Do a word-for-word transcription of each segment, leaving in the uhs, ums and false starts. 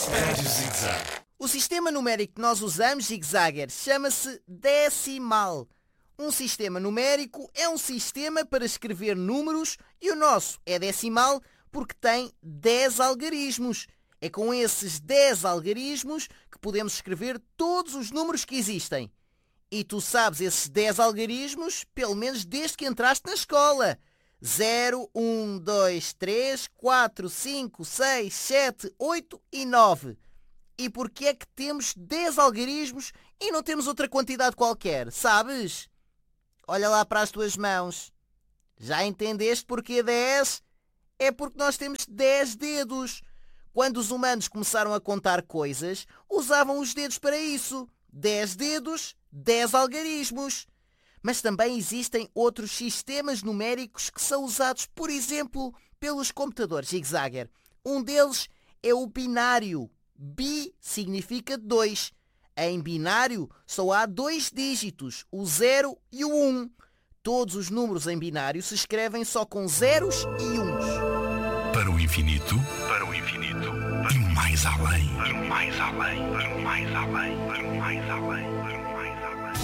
Rádio Zig-Zag. O sistema numérico que nós usamos, Zig-Zagger, chama-se decimal. Um sistema numérico é um sistema para escrever números e o nosso é decimal porque tem dez algarismos. É com esses dez algarismos que podemos escrever todos os números que existem. E tu sabes esses dez algarismos, pelo menos desde que entraste na escola. zero, um, dois, três, quatro, cinco, seis, sete, oito e nove. E porquê é que temos dez algarismos e não temos outra quantidade qualquer, sabes? Olha lá para as tuas mãos. Já entendeste porquê dez? É porque nós temos dez dedos. Quando os humanos começaram a contar coisas, usavam os dedos para isso. dez dedos, dez algarismos. Mas também existem outros sistemas numéricos que são usados, por exemplo, pelos computadores Zig-Zagger. Um deles é o binário. Bi significa dois. Em binário só há dois dígitos, o zero e o um. Todos os números em binário se escrevem só com zeros e uns. Para o infinito, para o infinito, e mais além, para o mais além, para o mais além, para o mais além, para o mais além.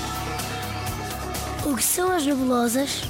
O que são as nebulosas?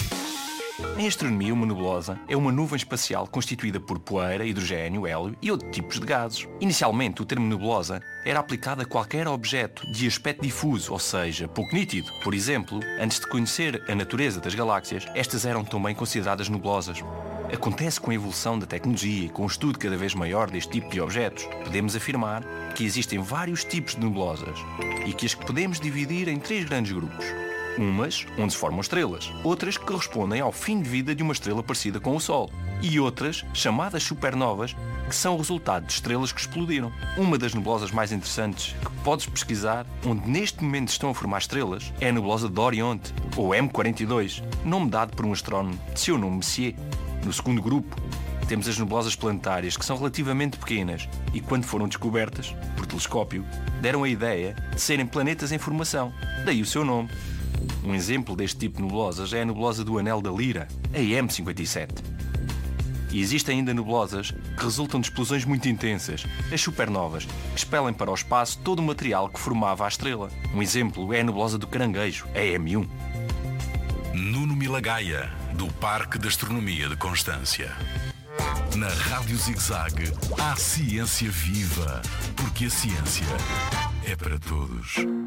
Em astronomia, uma nebulosa é uma nuvem espacial constituída por poeira, hidrogênio, hélio e outros tipos de gases. Inicialmente, o termo nebulosa era aplicado a qualquer objeto de aspecto difuso, ou seja, pouco nítido. Por exemplo, antes de conhecer a natureza das galáxias, estas eram também consideradas nebulosas. Acontece com a evolução da tecnologia e com o estudo cada vez maior deste tipo de objetos, podemos afirmar que existem vários tipos de nebulosas e que as podemos dividir em três grandes grupos. Umas onde se formam estrelas, outras que correspondem ao fim de vida de uma estrela parecida com o Sol, e outras, chamadas supernovas, que são o resultado de estrelas que explodiram. Uma das nebulosas mais interessantes que podes pesquisar, onde neste momento estão a formar estrelas, é a nebulosa de Oriente, ou M quarenta e dois, nome dado por um astrónomo de seu nome Messier. No segundo grupo, temos as nebulosas planetárias, que são relativamente pequenas e, quando foram descobertas, por telescópio, deram a ideia de serem planetas em formação, daí o seu nome. Um exemplo deste tipo de nebulosas é a nebulosa do Anel da Lira, a M cinquenta e sete. E existem ainda nebulosas que resultam de explosões muito intensas, as supernovas, que expelem para o espaço todo o material que formava a estrela. Um exemplo é a nebulosa do Caranguejo, a M um. Nuno Milagaya, do Parque de Astronomia de Constância. Na Rádio Zig-Zag, há ciência viva, porque a ciência é para todos.